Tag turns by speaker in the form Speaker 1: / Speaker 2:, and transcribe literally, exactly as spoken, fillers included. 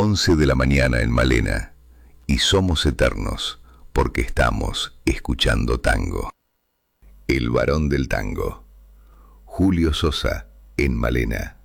Speaker 1: once de la mañana en Malena, y somos eternos porque estamos escuchando tango. El varón del tango, Julio Sosa, en Malena.